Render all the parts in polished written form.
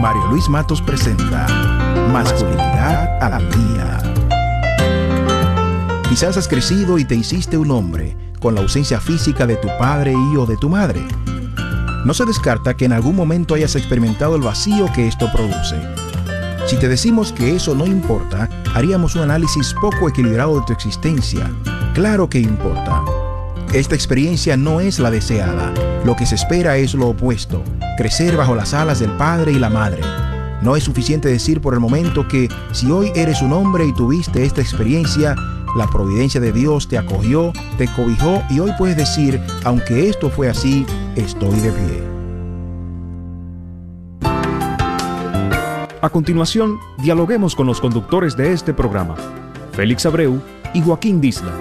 Mario Luis Matos presenta Masculinidad al Día. Quizás has crecido y te hiciste un hombre con la ausencia física de tu padre y o de tu madre. No se descarta que en algún momento hayas experimentado el vacío que esto produce. Si te decimos que eso no importa, haríamos un análisis poco equilibrado de tu existencia. Claro que importa. Esta experiencia no es la deseada. Lo que se espera es lo opuesto: crecer bajo las alas del padre y la madre. No es suficiente decir por el momento que si hoy eres un hombre y tuviste esta experiencia, la providencia de Dios te acogió, te cobijó y hoy puedes decir, aunque esto fue así, estoy de pie. A continuación, dialoguemos con los conductores de este programa, Félix Abreu y Joaquín Disla.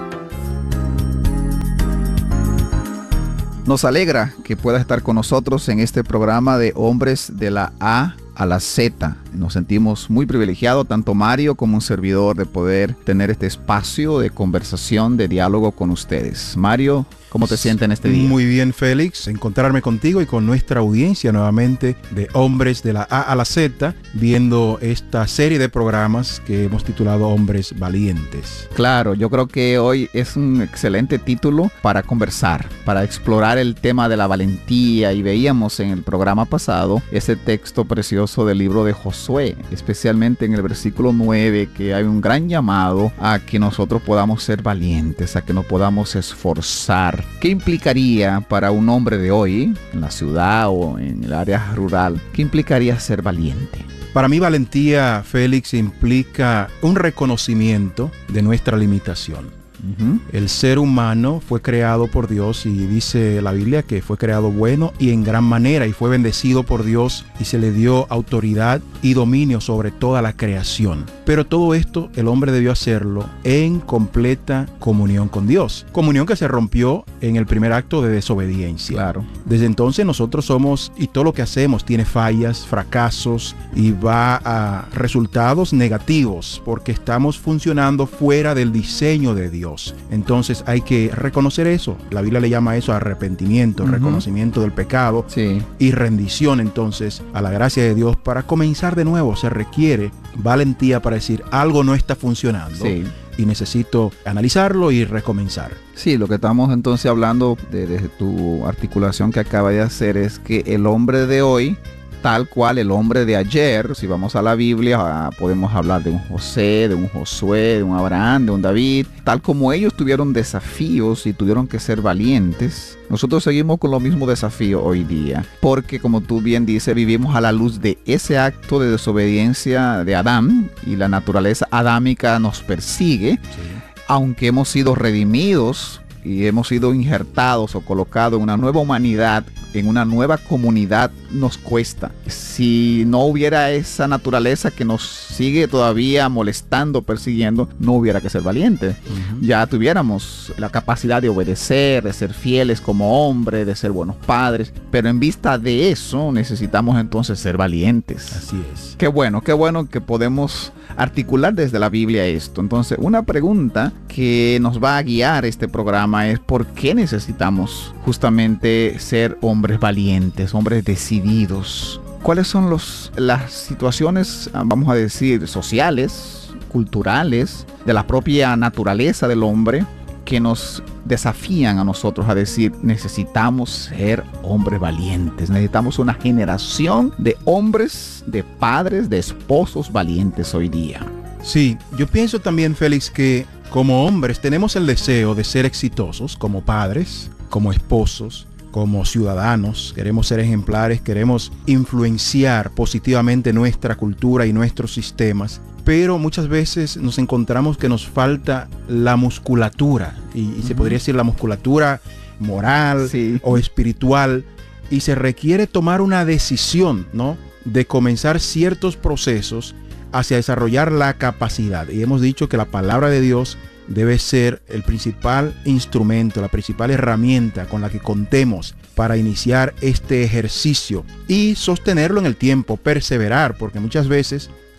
Nos alegra que puedas estar con nosotros en este programa de Hombres de la A a la Z. Nos sentimos muy privilegiados, tanto Mario como un servidor, de poder tener este espacio de conversación, de diálogo con ustedes. Mario, ¿cómo te sientes en este día? Muy bien, Félix. Encontrarme contigo y con nuestra audiencia nuevamente de Hombres de la A a la Z, viendo esta serie de programas que hemos titulado Hombres Valientes. Claro, yo creo que hoy es un excelente título para conversar, para explorar el tema de la valentía. Y veíamos en el programa pasado ese texto precioso del libro de Josué, especialmente en el versículo 9, que hay un gran llamado a que nosotros podamos ser valientes, a que nos podamos esforzar. ¿Qué implicaría para un hombre de hoy, en la ciudad o en el área rural, qué implicaría ser valiente? Para mí, valentía, Félix, implica un reconocimiento de nuestra limitación. El ser humano fue creado por Dios y dice la Biblia que fue creado bueno y en gran manera y fue bendecido por Dios y se le dio autoridad y dominio sobre toda la creación. Pero todo esto el hombre debió hacerlo en completa comunión con Dios. Comunión que se rompió en el primer acto de desobediencia. Claro. Desde entonces nosotros somos, y todo lo que hacemos tiene fallas, fracasos y va a resultados negativos porque estamos funcionando fuera del diseño de Dios. Entonces hay que reconocer eso. La Biblia le llama eso arrepentimiento, reconocimiento del pecado y rendición entonces a la gracia de Dios para comenzar de nuevo. Se requiere valentía para decir algo no está funcionando y necesito analizarlo y recomenzar. Sí, lo que estamos entonces hablando desde tu articulación que acaba de hacer es que el hombre de hoy, tal cual el hombre de ayer, si vamos a la Biblia, podemos hablar de un José, de un Josué, de un Abraham, de un David. Tal como ellos tuvieron desafíos y tuvieron que ser valientes, nosotros seguimos con los mismos desafíos hoy día. Porque, como tú bien dices, vivimos a la luz de ese acto de desobediencia de Adán y la naturaleza adámica nos persigue. Aunque hemos sido redimidos y hemos sido injertados o colocados en una nueva humanidad, en una nueva comunidad, nos cuesta. Si no hubiera esa naturaleza que nos sigue todavía molestando, persiguiendo, no hubiera que ser valiente. Ya tuviéramos la capacidad de obedecer, de ser fieles como hombres, de ser buenos padres, pero en vista de eso necesitamos entonces ser valientes. Así es. Qué bueno que podemos articular desde la Biblia esto. Entonces, una pregunta que nos va a guiar este programa es: ¿por qué necesitamos justamente ser hombres valientes, hombres decididos? ¿Cuáles son las situaciones, vamos a decir, sociales, culturales, de la propia naturaleza del hombre que nos desafían a nosotros a decir, necesitamos ser hombres valientes, necesitamos una generación de hombres, de padres, de esposos valientes hoy día? Sí, yo pienso también, Félix, que como hombres tenemos el deseo de ser exitosos como padres, como esposos, como ciudadanos. Queremos ser ejemplares, queremos influenciar positivamente nuestra cultura y nuestros sistemas. Pero muchas veces nos encontramos que nos falta la musculatura, y se podría decir la musculatura moral o espiritual, y se requiere tomar una decisión, ¿no?, de comenzar ciertos procesos hacia desarrollar la capacidad. Y hemos dicho que la palabra de Dios debe ser el principal instrumento, la principal herramienta con la que contemos para iniciar este ejercicio y sostenerlo en el tiempo, perseverar, porque muchas veces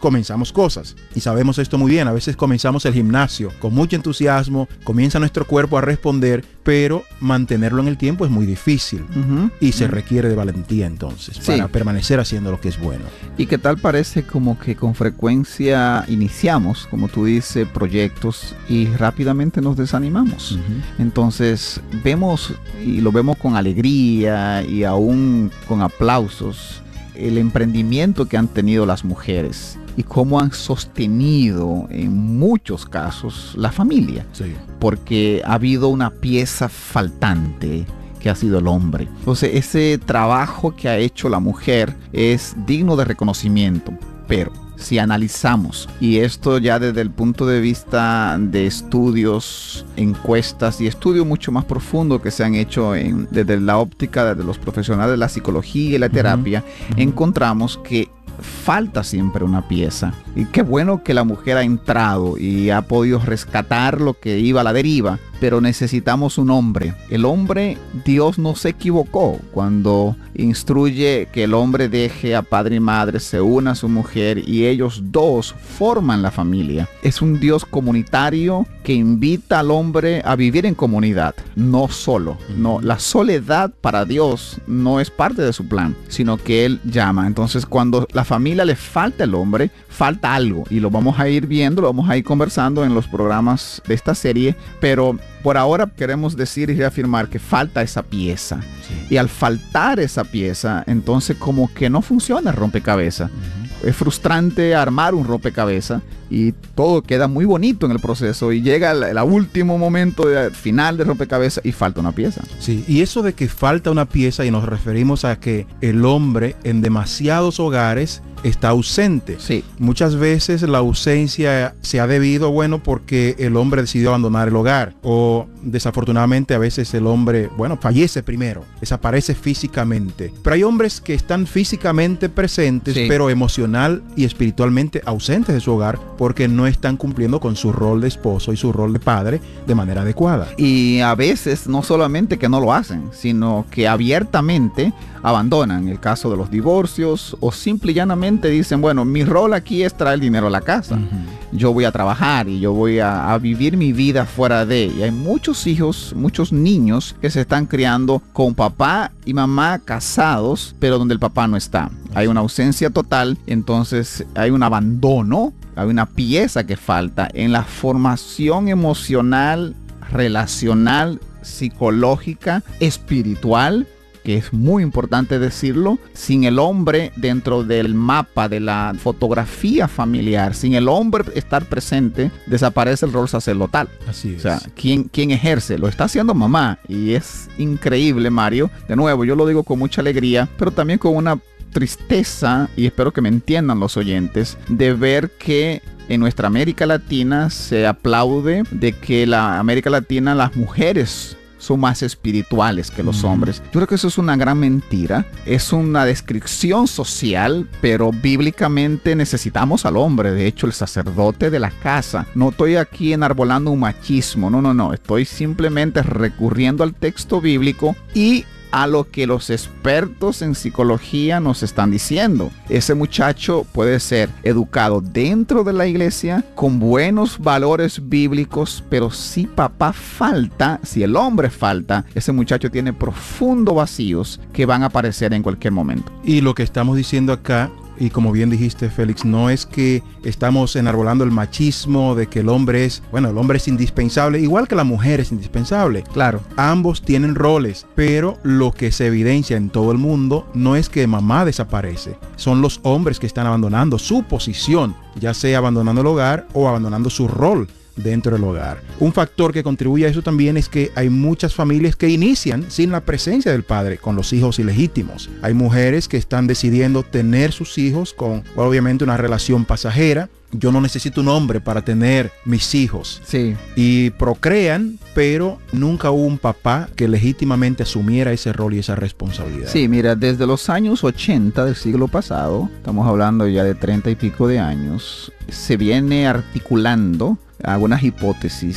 comenzamos cosas. Y sabemos esto muy bien. A veces comenzamos el gimnasio con mucho entusiasmo, comienza nuestro cuerpo a responder, pero mantenerlo en el tiempo es muy difícil. Y se requiere de valentía entonces para permanecer haciendo lo que es bueno. ¿Y qué tal parece como que con frecuencia iniciamos, como tú dices, proyectos y rápidamente nos desanimamos? Entonces vemos, y lo vemos con alegría y aún con aplausos, el emprendimiento que han tenido las mujeres y cómo han sostenido en muchos casos la familia, porque ha habido una pieza faltante que ha sido el hombre. Entonces ese trabajo que ha hecho la mujer es digno de reconocimiento, pero si analizamos, y esto ya desde el punto de vista de estudios, encuestas y estudios mucho más profundos que se han hecho desde la óptica de los profesionales de la psicología y la terapia, encontramos que falta siempre una pieza. Y qué bueno que la mujer ha entrado y ha podido rescatar lo que iba a la deriva, pero necesitamos un hombre. El hombre, Dios no se equivocó cuando instruye que el hombre deje a padre y madre, se una a su mujer y ellos dos forman la familia. Es un Dios comunitario que invita al hombre a vivir en comunidad, no solo. No, la soledad para Dios no es parte de su plan, sino que Él llama. Entonces, cuando la familia le falta al hombre, falta algo, y lo vamos a ir viendo, lo vamos a ir conversando en los programas de esta serie, pero por ahora queremos decir y reafirmar que falta esa pieza. Y al faltar esa pieza, entonces como que no funciona el rompecabezas. Es frustrante armar un rompecabezas y todo queda muy bonito en el proceso y llega el último momento final del rompecabezas y falta una pieza. Sí, y eso de que falta una pieza, y nos referimos a que el hombre en demasiados hogares está ausente. Sí. Muchas veces la ausencia se ha debido, porque el hombre decidió abandonar el hogar, o desafortunadamente a veces el hombre, fallece primero, desaparece físicamente. Pero hay hombres que están físicamente presentes, pero emocional y espiritualmente ausentes de su hogar, porque no están cumpliendo con su rol de esposo y su rol de padre de manera adecuada. Y a veces no solamente que no lo hacen, sino que abiertamente abandonan. El caso de los divorcios, o simple y llanamente dicen, mi rol aquí es traer dinero a la casa. Yo voy a trabajar y yo voy a vivir mi vida fuera de. Y hay muchos hijos, muchos niños que se están criando con papá y mamá casados, pero donde el papá no está. Hay una ausencia total, entonces hay un abandono, hay una pieza que falta en la formación emocional, relacional, psicológica, espiritual, que es muy importante decirlo. Sin el hombre dentro del mapa de la fotografía familiar, sin el hombre estar presente, desaparece el rol sacerdotal. Así es. O sea, ¿quién ejerce? Lo está haciendo mamá, y es increíble, Mario. De nuevo, yo lo digo con mucha alegría, pero también con una tristeza, y espero que me entiendan los oyentes, de ver que en nuestra América Latina se aplaude de que la América Latina, las mujeres son más espirituales que los hombres. Yo creo que eso es una gran mentira. Es una descripción social, pero bíblicamente necesitamos al hombre. De hecho, el sacerdote de la casa. No estoy aquí enarbolando un machismo. No. Estoy simplemente recurriendo al texto bíblico y a lo que los expertos en psicología nos están diciendo. Ese muchacho puede ser educado dentro de la iglesia con buenos valores bíblicos, pero si papá falta, si el hombre falta, ese muchacho tiene profundos vacíos que van a aparecer en cualquier momento. Y lo que estamos diciendo acá, y como bien dijiste, Félix, no es que estamos enarbolando el machismo de que el hombre es indispensable, igual que la mujer es indispensable. Claro. Ambos tienen roles, pero lo que se evidencia en todo el mundo no es que mamá desaparece. Son los hombres que están abandonando su posición, ya sea abandonando el hogar o abandonando su rol dentro del hogar. Un factor que contribuye a eso también es que hay muchas familias que inician sin la presencia del padre, con los hijos ilegítimos. Hay mujeres que están decidiendo tener sus hijos con, obviamente, una relación pasajera. Yo no necesito un hombre para tener mis hijos. Sí. Y procrean, pero nunca hubo un papá que legítimamente asumiera ese rol y esa responsabilidad. Sí, mira, desde los años 80 del siglo pasado, estamos hablando ya de 30 y pico de años, se viene articulando algunas hipótesis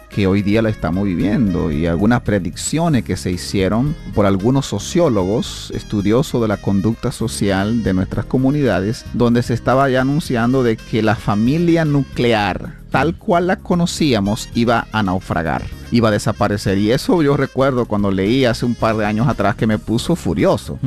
que hoy día la estamos viviendo, y algunas predicciones que se hicieron por algunos sociólogos estudiosos de la conducta social de nuestras comunidades, donde se estaba ya anunciando de que la familia nuclear, tal cual la conocíamos, iba a naufragar, iba a desaparecer. Y eso yo recuerdo cuando leí hace un par de años atrás, que me puso furioso.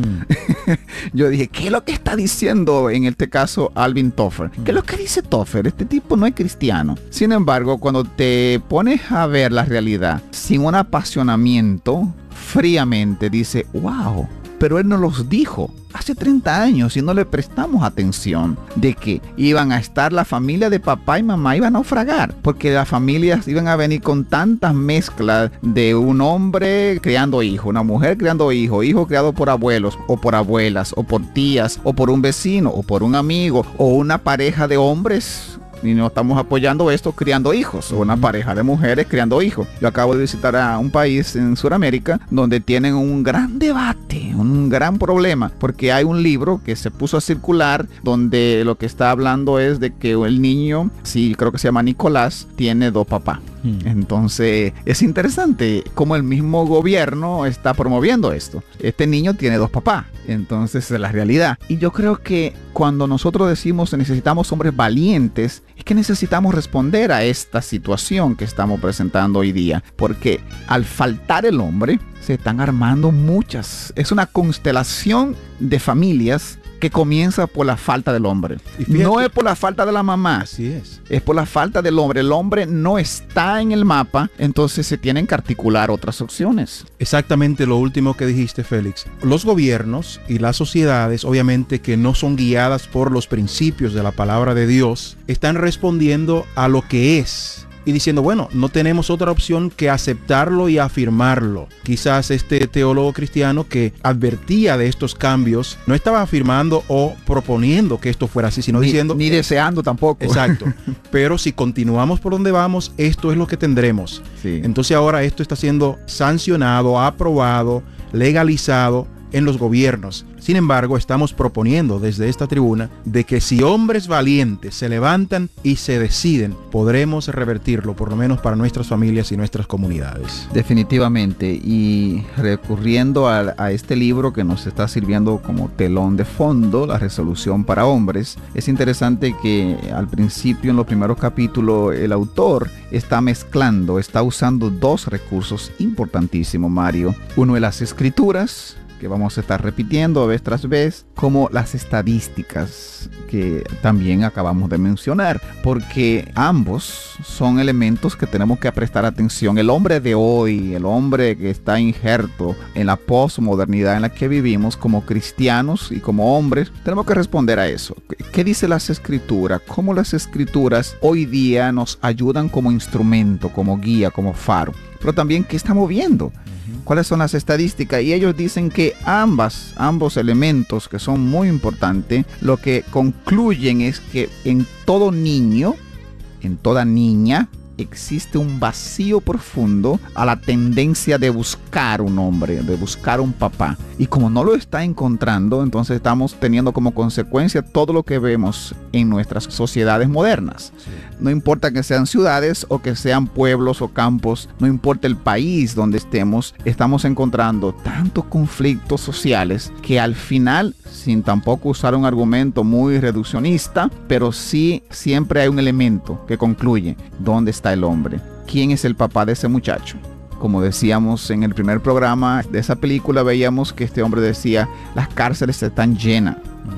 Yo dije, ¿qué es lo que está diciendo en este caso Alvin Toffler? ¿Qué es lo que dice Toffler? Este tipo no es cristiano. Sin embargo, cuando te pones a ver la realidad sin un apasionamiento, fríamente dice, wow, pero él nos los dijo hace 30 años y no le prestamos atención de que iban a estar la familia de papá y mamá, iban a naufragar, porque las familias iban a venir con tantas mezclas de un hombre criando hijos, una mujer criando hijos, hijos criados por abuelos o por abuelas o por tías o por un vecino o por un amigo o una pareja de hombres. Y no estamos apoyando esto criando hijos, o una pareja de mujeres criando hijos. Yo acabo de visitar a un país en Sudamérica donde tienen un gran debate, un gran problema, porque hay un libro que se puso a circular donde lo que está hablando es de que el niño, sí, creo que se llama Nicolás, tiene 2 papás. Entonces es interesante cómo el mismo gobierno está promoviendo esto. Este niño tiene 2 papás. Entonces es la realidad. Y yo creo que cuando nosotros decimos necesitamos hombres valientes, es que necesitamos responder a esta situación que estamos presentando hoy día. Porque al faltar el hombre, se están armando muchas. Es una constelación de familias que comienza por la falta del hombre. No es por la falta de la mamá. Así es. Es por la falta del hombre. El hombre no está en el mapa, entonces se tienen que articular otras opciones. Exactamente lo último que dijiste, Félix. Los gobiernos y las sociedades, obviamente que no son guiadas por los principios de la palabra de Dios, están respondiendo a lo que es. Y diciendo, bueno, no tenemos otra opción que aceptarlo y afirmarlo. Quizás este teólogo cristiano que advertía de estos cambios no estaba afirmando o proponiendo que esto fuera así, sino diciendo... Ni deseando tampoco. Exacto. Pero si continuamos por donde vamos, esto es lo que tendremos. Sí. Entonces ahora esto está siendo sancionado, aprobado, legalizado en los gobiernos. Sin embargo, estamos proponiendo desde esta tribuna de que si hombres valientes se levantan y se deciden, podremos revertirlo, por lo menos para nuestras familias y nuestras comunidades. Definitivamente. Y recurriendo a este libro que nos está sirviendo como telón de fondo, La Resolución para Hombres, es interesante que al principio, en los primeros capítulos, el autor está mezclando, está usando 2 recursos importantísimos, Mario. Uno es las escrituras, que vamos a estar repitiendo vez tras vez, como las estadísticas que también acabamos de mencionar, porque ambos son elementos que tenemos que prestar atención. El hombre de hoy, el hombre que está injerto en la posmodernidad en la que vivimos, como cristianos y como hombres, tenemos que responder a eso. ¿Qué dice las escrituras? ¿Cómo las escrituras hoy día nos ayudan como instrumento, como guía, como faro? Pero también, ¿qué estamos viendo? ¿Cuáles son las estadísticas? Y ellos dicen que ambos elementos, que son muy importantes, lo que concluyen es que en todo niño, en toda niña, existe un vacío profundo a la tendencia de buscar un hombre, de buscar un papá. Y como no lo está encontrando, entonces estamos teniendo como consecuencia todo lo que vemos en nuestras sociedades modernas. Sí. No importa que sean ciudades o que sean pueblos o campos, no importa el país donde estemos, estamos encontrando tantos conflictos sociales que al final, sin tampoco usar un argumento muy reduccionista, pero sí siempre hay un elemento que concluye: ¿dónde está el hombre? ¿Quién es el papá de ese muchacho? Como decíamos en el primer programa de esa película, veíamos que este hombre decía, las cárceles están llenas.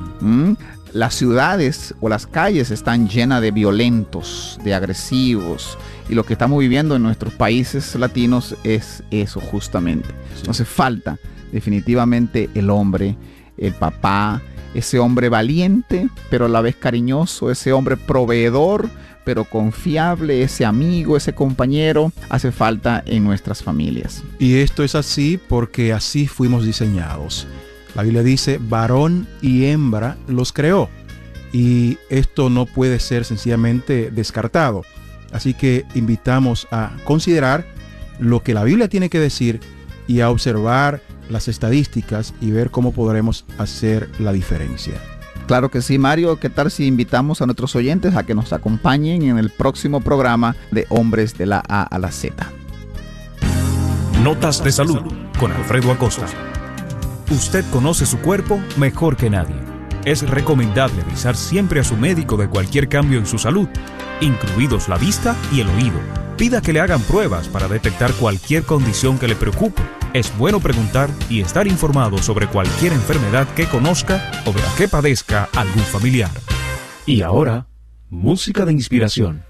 Las ciudades o las calles están llenas de violentos, de agresivos. Y lo que estamos viviendo en nuestros países latinos es eso justamente. Sí. Entonces falta definitivamente el hombre, el papá, ese hombre valiente, pero a la vez cariñoso, ese hombre proveedor, pero confiable, ese amigo, ese compañero, hace falta en nuestras familias. Y esto es así porque así fuimos diseñados. La Biblia dice, varón y hembra los creó. Y esto no puede ser sencillamente descartado. Así que invitamos a considerar lo que la Biblia tiene que decir y a observar las estadísticas y ver cómo podremos hacer la diferencia. Claro que sí, Mario. ¿Qué tal si invitamos a nuestros oyentes a que nos acompañen en el próximo programa de Hombres de la A a la Z? Notas de salud con Alfredo Acosta. Usted conoce su cuerpo mejor que nadie. Es recomendable avisar siempre a su médico de cualquier cambio en su salud, incluidos la vista y el oído. Pida que le hagan pruebas para detectar cualquier condición que le preocupe. Es bueno preguntar y estar informado sobre cualquier enfermedad que conozca o de la que padezca algún familiar. Y ahora, música de inspiración.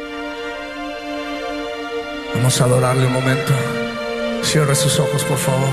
Vamos a adorarle un momento. Cierre sus ojos, por favor.